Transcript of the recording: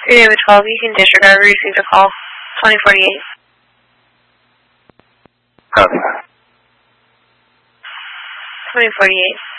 Your name is 12. You can disregard. We received a call. 2048. Copy. 2048.